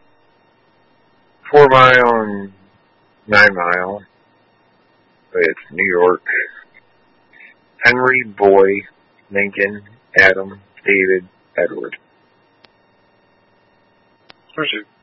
4 Mile and 9 Mile. It's New York. Henry, Boy, Lincoln, Adam, David, Edward. Where's it?